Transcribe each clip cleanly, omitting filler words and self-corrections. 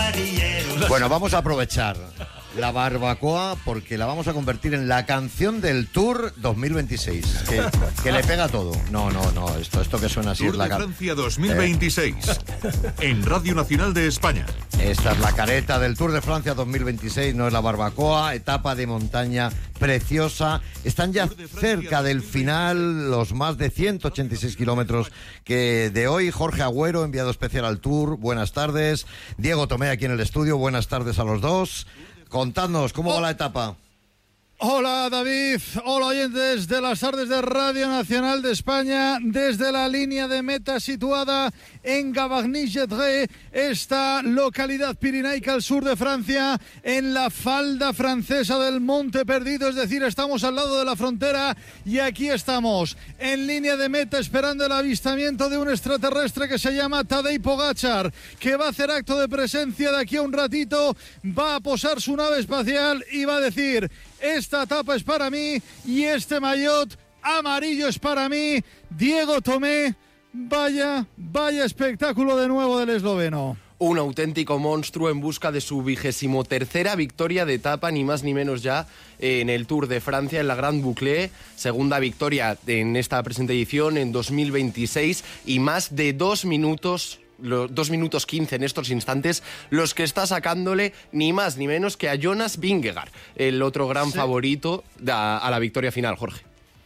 Bueno, vamos a aprovechar la barbacoa porque la vamos a convertir en la canción del Tour 2026, que le pega todo. No, esto que suena así Tour es la de Francia 2026 en Radio Nacional de España. Esta es la careta del Tour de Francia 2026, no es la barbacoa, etapa de montaña preciosa. Están ya cerca del final los más de 186 kilómetros que de hoy. Jorge Agüero, enviado especial al Tour, buenas tardes. Diego Tomé aquí en el estudio, buenas tardes a los dos. Contadnos, ¿cómo va la etapa? Hola David, hola oyentes de las tardes de Radio Nacional de España. Desde la línea de meta situada en Gavagny-Gedré, esta localidad pirenaica al sur de Francia, en la falda francesa del Monte Perdido, es decir, estamos al lado de la frontera y aquí estamos en línea de meta esperando el avistamiento de un extraterrestre que se llama Tadej Pogačar, que va a hacer acto de presencia de aquí a un ratito, va a posar su nave espacial y va a decir: esta etapa es para mí y este maillot amarillo es para mí. Diego Tomé, vaya espectáculo de nuevo del esloveno. Un auténtico monstruo en busca de su 23ª victoria de etapa, ni más ni menos ya, en el Tour de Francia, en la Grande Boucle. Segunda victoria en esta presente edición en 2026 y más de 2 minutos 2 minutos 15 en estos instantes, los que está sacándole ni más ni menos que a Jonas Vingegaard, el otro gran favorito a la victoria final, Jorge.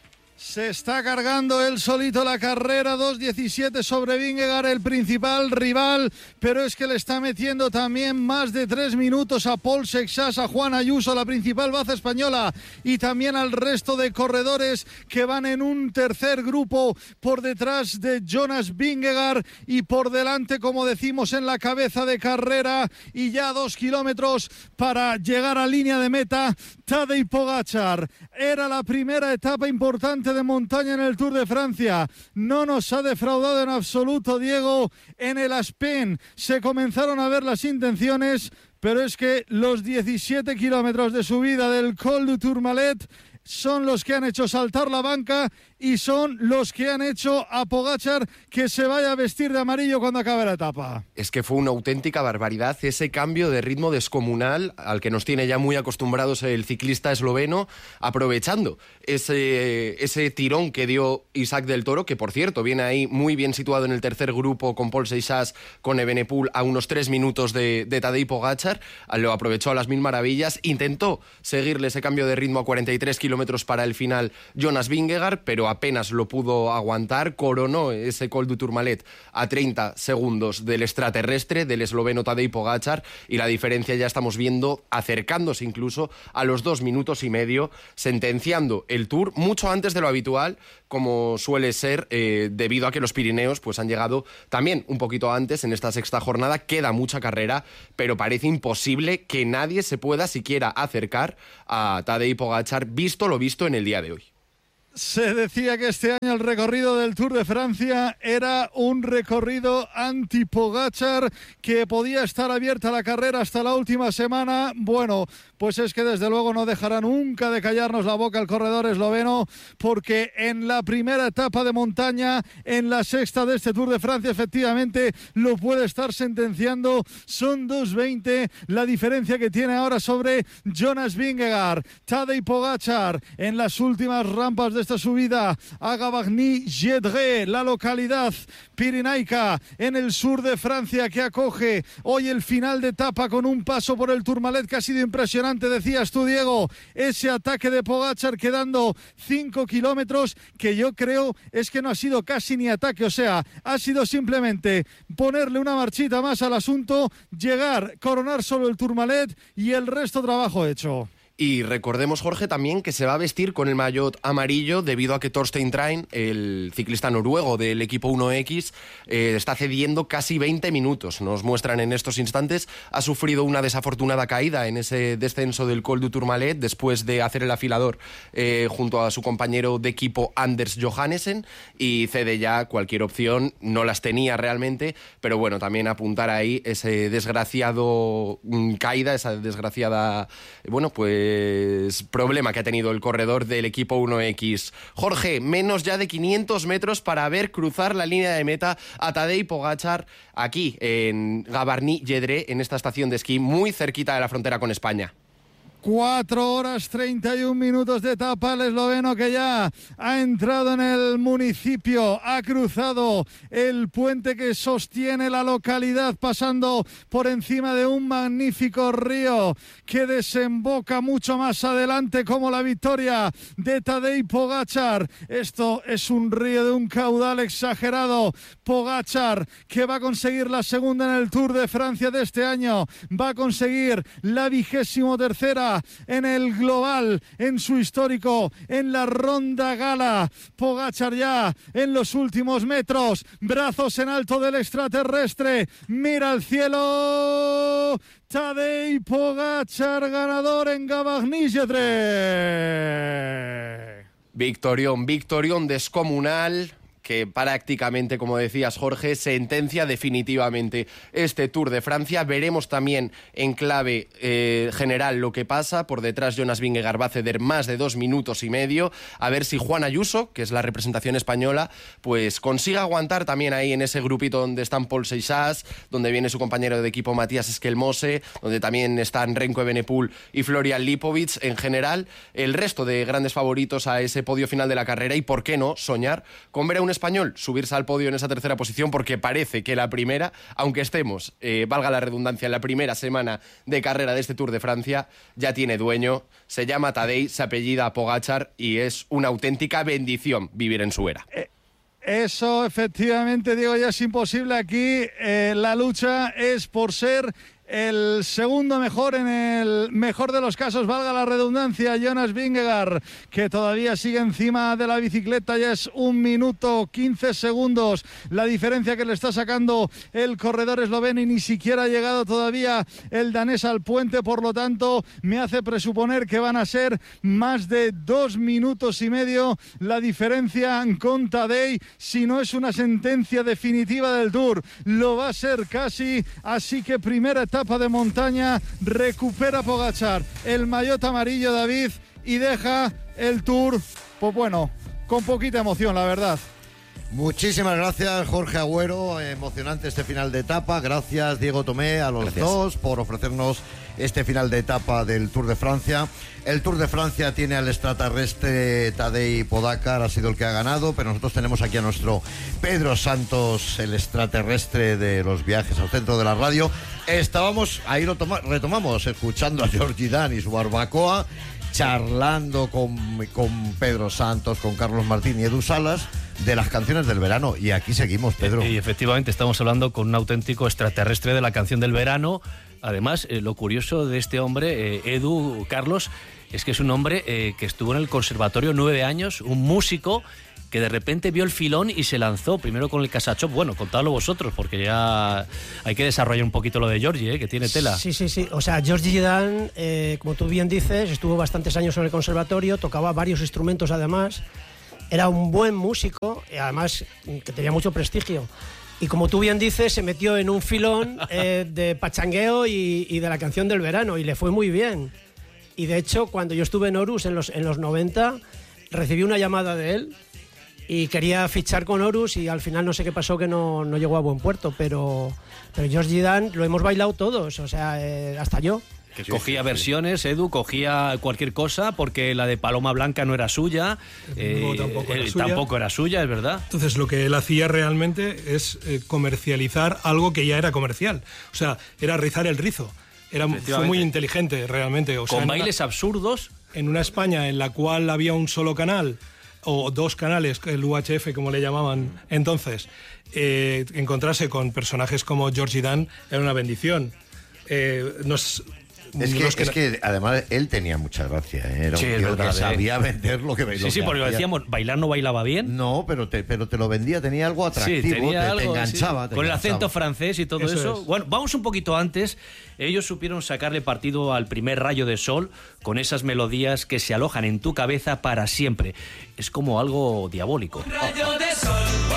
Se está cargando él solito la carrera, 2.17 sobre Vingegaard, el principal rival, pero es que le está metiendo también más de 3 minutos a Paul Sexas, a Juan Ayuso, la principal baza española, y también al resto de corredores que van en un tercer grupo por detrás de Jonas Vingegaard y por delante, como decimos, en la cabeza de carrera, y ya 2 kilómetros para llegar a línea de meta, Tadej Pogačar. Era la primera etapa importante de montaña en el Tour de Francia. No nos ha defraudado en absoluto, Diego. En el Aspen se comenzaron a ver las intenciones, pero es que los 17 kilómetros de subida del Col du Tourmalet son los que han hecho saltar la banca y son los que han hecho a Pogačar que se vaya a vestir de amarillo cuando acabe la etapa. Es que fue una auténtica barbaridad ese cambio de ritmo descomunal al que nos tiene ya muy acostumbrados el ciclista esloveno, aprovechando ese tirón que dio Isaac del Toro, que por cierto viene ahí muy bien situado en el tercer grupo con Paul Seixas, con Evenepoel a unos 3 minutos de Tadej Pogačar. Lo aprovechó a las mil maravillas, intentó seguirle ese cambio de ritmo a 43 kilómetros para el final Jonas Vingegaard, pero apenas lo pudo aguantar. Coronó ese Col du Tourmalet a 30 segundos del extraterrestre, del esloveno Tadej Pogačar, y la diferencia ya estamos viendo acercándose incluso a los 2 minutos y medio, sentenciando el Tour mucho antes de lo habitual, como suele ser, debido a que los Pirineos pues han llegado también un poquito antes en esta sexta jornada. Queda mucha carrera, pero parece imposible que nadie se pueda siquiera acercar a Tadej Pogačar, visto lo visto en el día de hoy. Se decía que este año el recorrido del Tour de Francia era un recorrido anti-Pogačar, que podía estar abierta la carrera hasta la última semana. Bueno, pues es que desde luego no dejará nunca de callarnos la boca el corredor esloveno, porque en la primera etapa de montaña, en la sexta de este Tour de Francia, efectivamente lo puede estar sentenciando. Son 2.20 la diferencia que tiene ahora sobre Jonas Vingegaard. Tadej Pogačar en las últimas rampas de esta subida a Gavagny-Gedré, la localidad pirenaica en el sur de Francia que acoge hoy el final de etapa con un paso por el Tourmalet que ha sido impresionante. Decías tú, Diego, ese ataque de Pogačar quedando 5 kilómetros, que yo creo es que no ha sido casi ni ataque, o sea, ha sido simplemente ponerle una marchita más al asunto, llegar, coronar solo el Tourmalet y el resto trabajo hecho. Y recordemos, Jorge, también que se va a vestir con el maillot amarillo debido a que Torstein Trein, el ciclista noruego del equipo 1X, está cediendo casi 20 minutos. Nos muestran en estos instantes, ha sufrido una desafortunada caída en ese descenso del Col du Tourmalet después de hacer el afilador junto a su compañero de equipo Anders Johannessen, y cede ya cualquier opción. No las tenía realmente, pero bueno, también apuntar ahí ese desgraciado caída, esa desgraciada, bueno, pues problema que ha tenido el corredor del equipo 1X. Jorge, menos ya de 500 metros para ver cruzar la línea de meta a Tadej Pogačar aquí en Gavarnie-Jedre, en esta estación de esquí muy cerquita de la frontera con España. 4 horas 31 minutos de etapa, el esloveno que ya ha entrado en el municipio, ha cruzado el puente que sostiene la localidad, pasando por encima de un magnífico río que desemboca mucho más adelante, como la victoria de Tadej Pogačar. Esto es un río de un caudal exagerado. Pogačar, que va a conseguir la segunda en el Tour de Francia de este año, va a conseguir la 23ª en el global, en su histórico, en la ronda gala. Pogačar ya en los últimos metros, brazos en alto del extraterrestre, mira al cielo. Tadej Pogačar, ganador en Gavarnie-Jedre. Victorión descomunal, que prácticamente, como decías, Jorge, sentencia definitivamente este Tour de Francia. Veremos también en clave general lo que pasa. Por detrás, Jonas Vingegaard va a ceder más de 2 minutos y medio. A ver si Juan Ayuso, que es la representación española, pues consiga aguantar también ahí en ese grupito donde están Paul Seixas, donde viene su compañero de equipo Matías Esquelmose, donde también están Remco Evenepoel y Florian Lipovic. En general, el resto de grandes favoritos a ese podio final de la carrera, y por qué no soñar con ver a un español subirse al podio en esa tercera posición, porque parece que la primera, aunque estemos, valga la redundancia, en la primera semana de carrera de este Tour de Francia, ya tiene dueño, se llama Tadej, se apellida Pogačar y es una auténtica bendición vivir en su era. Eso efectivamente, Diego, ya es imposible aquí. La lucha es por ser el segundo mejor, en el mejor de los casos, valga la redundancia, Jonas Vingegaard, que todavía sigue encima de la bicicleta. Ya es 1 minuto 15 segundos la diferencia que le está sacando el corredor esloveno, y ni siquiera ha llegado todavía el danés al puente. Por lo tanto, me hace presuponer que van a ser más de 2 minutos y medio la diferencia con Tadej. Si no es una sentencia definitiva del Tour, lo va a ser casi. Así que primera etapa de montaña, recupera Pogačar el maillot amarillo, David, y deja el Tour, pues bueno, con poquita emoción, la verdad. Muchísimas gracias, Jorge Agüero. Emocionante este final de etapa. Gracias, Diego Tomé, a los dos por ofrecernos este final de etapa del Tour de Francia. El Tour de Francia tiene al extraterrestre Tadej Pogačar, ha sido el que ha ganado, pero nosotros tenemos aquí a nuestro Pedro Santos, el extraterrestre de los viajes al centro de la radio. Estábamos, ahí retomamos, escuchando a Georgie Dan y su barbacoa, charlando con Pedro Santos, con Carlos Martín y Edu Salas, de las canciones del verano. Y aquí seguimos, Pedro. Y efectivamente estamos hablando con un auténtico extraterrestre de la canción del verano. Además, lo curioso de este hombre, Edu, Carlos, es que es un hombre que estuvo en el conservatorio 9 años, un músico que de repente vio el filón y se lanzó primero con el Casachop. Bueno, contadlo vosotros, porque ya hay que desarrollar un poquito lo de Georgie, que tiene tela. Sí. O sea, Georgie Dan, como tú bien dices, estuvo bastantes años en el conservatorio, tocaba varios instrumentos además, era un buen músico, y además que tenía mucho prestigio. Y como tú bien dices, se metió en un filón de pachangueo y de la canción del verano, y le fue muy bien. Y de hecho, cuando yo estuve en Horus en los 90, recibí una llamada de él y quería fichar con Horus, y al final no sé qué pasó, que no llegó a buen puerto, pero Georgie Dan lo hemos bailado todos, o sea, hasta yo. Que cogía versiones, Edu, cogía cualquier cosa, porque la de Paloma Blanca no era suya, tampoco era suya, es verdad. Entonces lo que él hacía realmente es comercializar algo que ya era comercial, o sea, era rizar el rizo. Fue muy inteligente realmente. O sea, con bailes absurdos. En una España en la cual había un solo canal, o 2 canales, el UHF como le llamaban entonces, encontrarse con personajes como Georgie Dan era una bendición. Es que además él tenía mucha gracia, era un tío que sabía vender lo que bailaba. Sí, porque decíamos, bailar no bailaba bien. No, pero te lo vendía, tenía algo atractivo, sí, tenía algo, te enganchaba. Sí. Con el acento francés y todo eso. Bueno, vamos un poquito antes. Ellos supieron sacarle partido al primer rayo de sol con esas melodías que se alojan en tu cabeza para siempre. Es como algo diabólico. Un rayo de sol,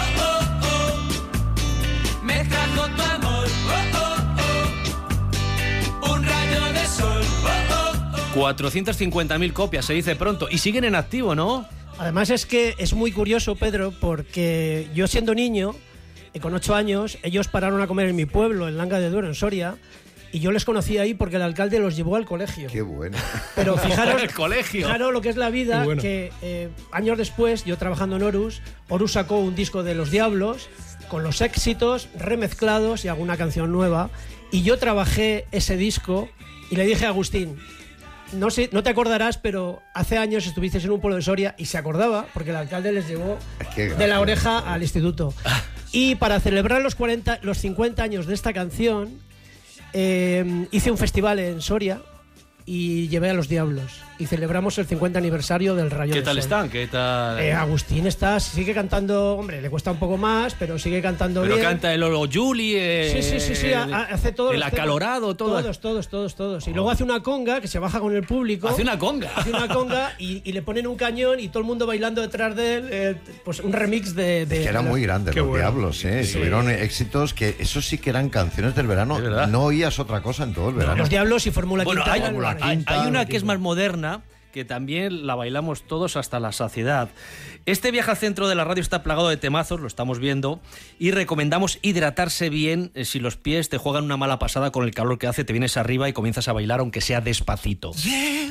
me trajo tu amor, un rayo de sol, 450.000 copias, se dice pronto. Y siguen en activo, ¿no? Además es que es muy curioso, Pedro, porque yo siendo niño, con 8 años, ellos pararon a comer en mi pueblo, en Langa de Duero, en Soria, y yo les conocí ahí porque el alcalde los llevó al colegio. Qué bueno. Pero fijaros, El colegio. Fijaros lo que es la vida, Bueno. que años después, yo trabajando en Horus sacó un disco de Los Diablos con los éxitos remezclados y alguna canción nueva, y yo trabajé ese disco y le dije a Agustín, no sé, no te acordarás, pero hace años estuviste en un pueblo de Soria, y se acordaba porque el alcalde les llevó Qué de la gracioso. oreja al instituto. Y para celebrar los 50 años de esta canción, hice un festival en Soria y llevé a Los Diablos y celebramos el 50 aniversario del Rayo ¿Qué del tal Sol. están? ¿Qué tal? Agustín sigue cantando, hombre, le cuesta un poco más, pero sigue cantando Pero bien. canta el Olo Juli, Sí, hace todo. el acalorado, todo. Todos. Y luego hace una conga que se baja con el público. Hace una conga. Hace una conga y le ponen un cañón y todo el mundo bailando detrás de él. Pues un remix de Que eran muy grandes Qué los bueno. Diablos, ¿eh? Tuvieron éxitos que eso sí que eran canciones del verano. Es verdad. No oías otra cosa en todo el verano. Los Diablos y Fórmula Bueno, Quinta. hay, eran los hay reyes. una que es más moderna, que también la bailamos todos hasta la saciedad. Este viaje al centro de la radio está plagado de temazos, lo estamos viendo, y recomendamos hidratarse bien. Si los pies te juegan una mala pasada con el calor que hace, te vienes arriba y comienzas a bailar aunque sea despacito.